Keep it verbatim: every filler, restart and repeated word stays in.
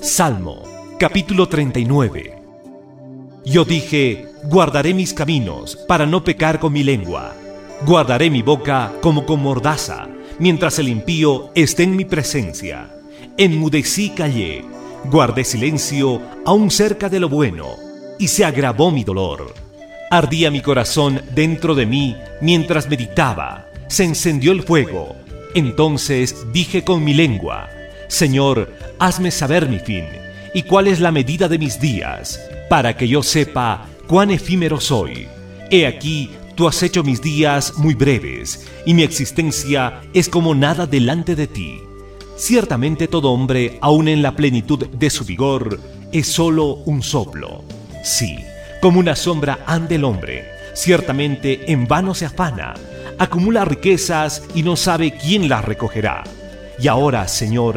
Salmo, capítulo treinta y nueve. Yo dije, guardaré mis caminos para no pecar con mi lengua. Guardaré mi boca como con mordaza, mientras el impío esté en mi presencia. Enmudecí y callé, guardé silencio aún cerca de lo bueno, y se agravó mi dolor. Ardía mi corazón dentro de mí mientras meditaba, se encendió el fuego. Entonces dije con mi lengua, Señor, hazme saber mi fin, y cuál es la medida de mis días, para que yo sepa cuán efímero soy. He aquí, tú has hecho mis días muy breves, y mi existencia es como nada delante de ti. Ciertamente todo hombre, aun en la plenitud de su vigor, es solo un soplo. Sí, como una sombra anda el hombre, ciertamente en vano se afana, acumula riquezas y no sabe quién las recogerá. Y ahora, Señor,